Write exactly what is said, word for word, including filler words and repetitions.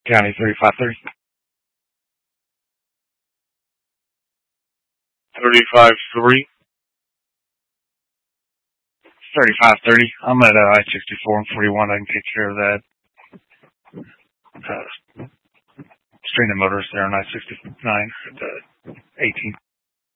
County thirty-five thirty. thirty-five three. thirty-five thirty. I'm at uh, I sixty-four and forty-one. I can take care of that. Uh, string of motors there on I sixty-nine at uh, eighteen.